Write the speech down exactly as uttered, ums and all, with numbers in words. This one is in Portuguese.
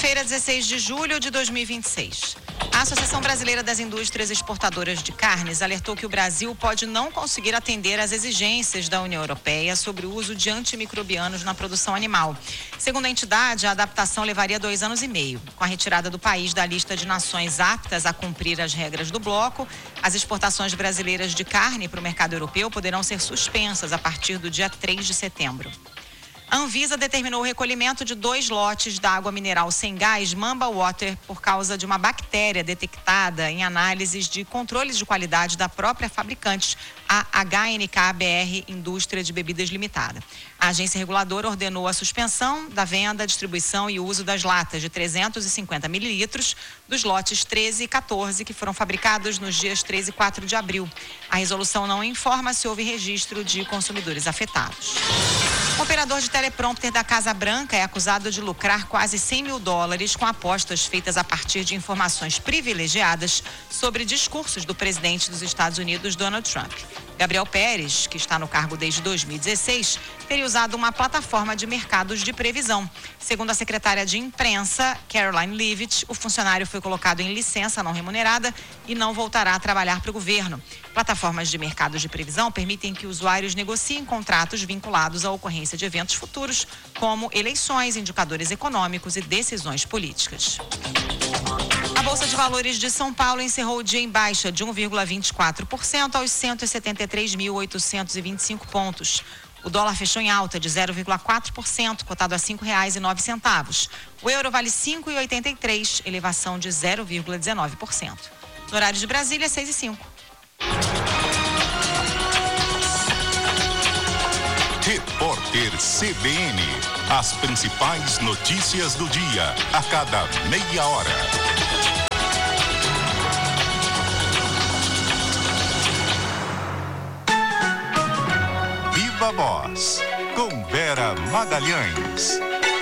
Quinta-feira, dezesseis de julho de dois mil e vinte e seis. A Associação Brasileira das Indústrias Exportadoras de Carnes alertou que o Brasil pode não conseguir atender às exigências da União Europeia sobre o uso de antimicrobianos na produção animal. Segundo a entidade, a adaptação levaria dois anos e meio. Com a retirada do país da lista de nações aptas a cumprir as regras do bloco, as exportações brasileiras de carne para o mercado europeu poderão ser suspensas a partir do dia três de setembro. A Anvisa determinou o recolhimento de dois lotes da água mineral sem gás Mamba Water por causa de uma bactéria detectada em análises de controles de qualidade da própria fabricante, a H N K B R Indústria de Bebidas Limitada. A agência reguladora ordenou a suspensão da venda, distribuição e uso das latas de trezentos e cinquenta mililitros dos lotes treze e quatorze que foram fabricados nos dias três e quatro de abril. A resolução não informa se houve registro de consumidores afetados. O operador de teleprompter da Casa Branca é acusado de lucrar quase cem mil dólares com apostas feitas a partir de informações privilegiadas sobre discursos do presidente dos Estados Unidos, Donald Trump. Gabriel Pérez, que está no cargo desde dois mil e dezesseis, teria usado uma plataforma de mercados de previsão. Segundo a secretária de imprensa, Caroline Leavitt, o funcionário foi colocado em licença não remunerada e não voltará a trabalhar para o governo. Plataformas de mercados de previsão permitem que usuários negociem contratos vinculados à ocorrência de eventos futuros, como eleições, indicadores econômicos e decisões políticas. A Bolsa de Valores de São Paulo encerrou o dia em baixa de um vírgula vinte e quatro por cento aos cento e setenta e três mil oitocentos e vinte e cinco pontos. O dólar fechou em alta de zero vírgula quatro por cento, cotado a cinco reais e nove centavos. O euro vale cinco reais e oitenta e três centavos, elevação de zero vírgula dezenove por cento. No horário de Brasília, seis e cinco. Repórter C B N. As principais notícias do dia, a cada meia hora. Viva Voz, com Vera Magalhães.